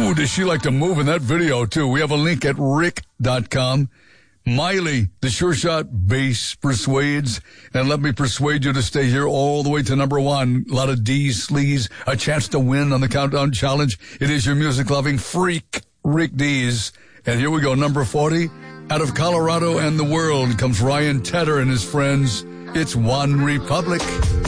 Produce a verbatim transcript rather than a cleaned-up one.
Ooh, does she like to move in that video, too? We have a link at rick dot com. Miley, the Sure Shot bass persuades, and let me persuade you to stay here all the way to number one. A lot of D's, sleaze, a chance to win on the Countdown Challenge. It is your music-loving freak, Rick Dees. And here we go, number forty. Out of Colorado and the world comes Ryan Tedder and his friends. It's One Republic.